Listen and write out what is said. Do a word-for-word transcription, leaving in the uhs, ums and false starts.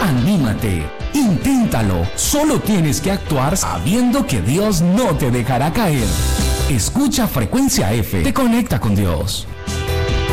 Anímate, inténtalo. Solo tienes que actuar sabiendo que Dios no te dejará caer. Escucha Frecuencia F, te conecta con Dios.